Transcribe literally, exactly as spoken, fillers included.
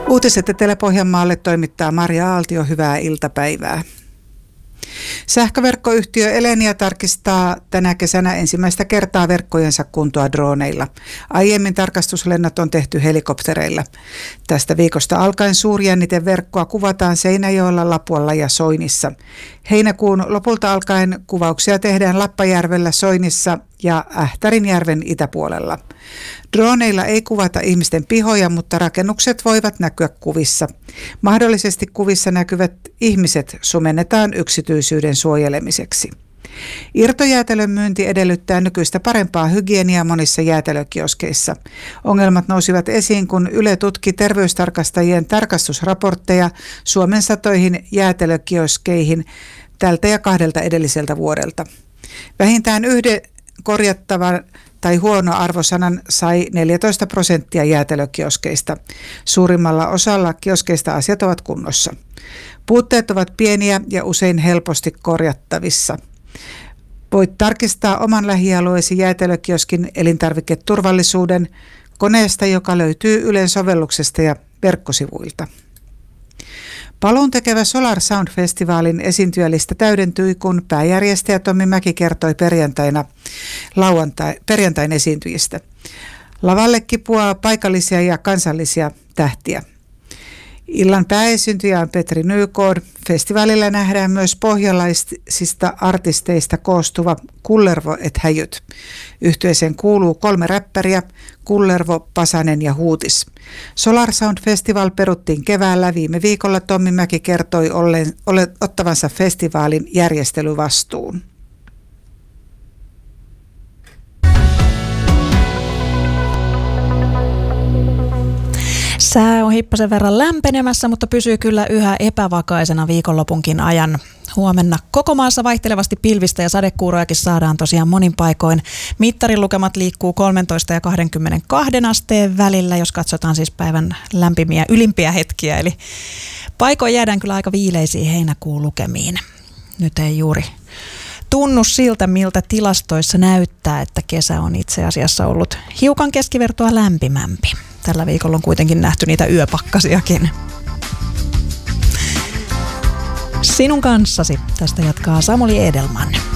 Uutiset Etelä-Pohjanmaalle toimittaa Marja Aaltio. Hyvää iltapäivää. Sähköverkkoyhtiö Elenia tarkistaa tänä kesänä ensimmäistä kertaa verkkojensa kuntoa droneilla. Aiemmin tarkastuslennot on tehty helikoptereilla. Tästä viikosta alkaen suurjänniteverkkoa kuvataan Seinäjoella, Lapualla ja Soinissa. Heinäkuun lopulta alkaen kuvauksia tehdään Lappajärvellä, Soinissa ja Ähtärinjärven itäpuolella. Droneilla ei kuvata ihmisten pihoja, mutta rakennukset voivat näkyä kuvissa. Mahdollisesti kuvissa näkyvät ihmiset sumennetaan yksityisyyden suojelemiseksi. Irtojäätelön myynti edellyttää nykyistä parempaa hygieniaa monissa jäätelökioskeissa. Ongelmat nousivat esiin, kun Yle tutki terveystarkastajien tarkastusraportteja Suomen satoihin jäätelökioskeihin tältä ja kahdelta edelliseltä vuodelta. Vähintään yhden korjattavan tai huono arvosanan sai neljätoista prosenttia jäätelökioskeista. Suurimmalla osalla kioskeista asiat ovat kunnossa. Puutteet ovat pieniä ja usein helposti korjattavissa. Voit tarkistaa oman lähialueesi jäätelökioskin elintarviketurvallisuuden koneesta, joka löytyy Ylen sovelluksesta ja verkkosivuilta. Paluun tekevä Solar Sound-festivaalin esiintyjälista täydentyi, kun pääjärjestäjä Tommi Mäki kertoi perjantaina lauantai, perjantain esiintyjistä. Lavalle kipuaa paikallisia ja kansallisia tähtiä. Illan pääesiintyjä on Petri Nykod. Festivaalilla nähdään myös pohjalaisista artisteista koostuva Kullervo et Häjyt. Yhtyeeseen kuuluu kolme räppäriä, Kullervo, Pasanen ja Huutis. Solar Sound Festival peruttiin keväällä. Viime viikolla Tommi Mäki kertoi ollen, ole, ottavansa festivaalin järjestelyvastuun. Sää on hippasen verran lämpenemässä, mutta pysyy kyllä yhä epävakaisena viikonlopunkin ajan. Huomenna koko maassa vaihtelevasti pilvistä ja sadekuurojakin saadaan tosiaan monin paikoin. Mittarin lukemat liikkuu kolmetoista ja kaksikymmentäkaksi asteen välillä, jos katsotaan siis päivän lämpimiä ylimpiä hetkiä. Eli paikoin jäädään kyllä aika viileisiin heinäkuun lukemiin. Nyt ei juuri tunnu siltä, miltä tilastoissa näyttää, että kesä on itse asiassa ollut hiukan keskivertoa lämpimämpi. Tällä viikolla on kuitenkin nähty niitä yöpakkasiakin. Sinun kanssasi tästä jatkaa Samuli Edelman.